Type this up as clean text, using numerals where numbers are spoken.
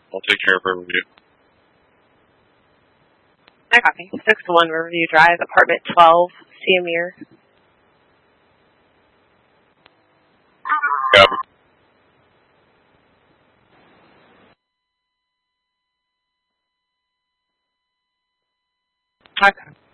I'll take care of Riverview. I copy. 6-1 Riverview Drive, apartment 12, see Amir. Copy. Okay.